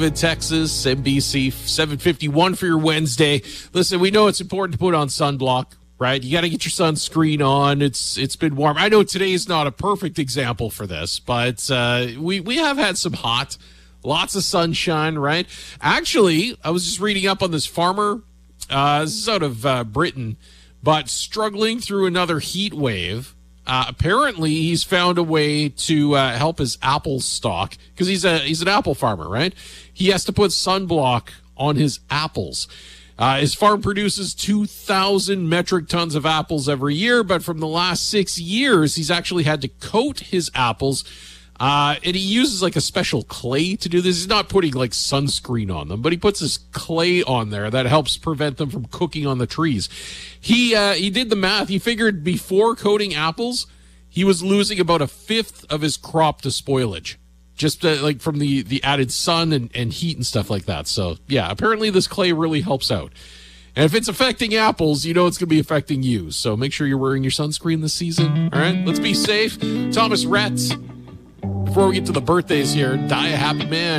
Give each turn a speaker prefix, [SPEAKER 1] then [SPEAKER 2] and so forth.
[SPEAKER 1] in Texas, NBC 751 for your Wednesday. Listen, we know it's important to put on sunblock, right? You got to get your sunscreen on. It's been warm. I know today is not a perfect example for this, but we have had some hot, lots of sunshine, right? Actually, I was just reading up on this farmer. This is out of Britain, but struggling through another heat wave. Apparently, he's found a way to help his apple stock because he's an apple farmer, right? He has to put sunblock on his apples. His farm produces 2,000 metric tons of apples every year, but from the last 6 years, he's actually had to coat his apples. And he uses like a special clay to do this. He's not putting like sunscreen on them, but he puts this clay on there that helps prevent them from cooking on the trees. He did the math. He figured before coating apples, he was losing about a fifth of his crop to spoilage, just like from the added sun and heat and stuff like that. So yeah, apparently this clay really helps out. And if it's affecting apples, you know it's going to be affecting you. So make sure you're wearing your sunscreen this season. All right, let's be safe. Thomas Rhett. Before we get to the birthdays here, die a happy man.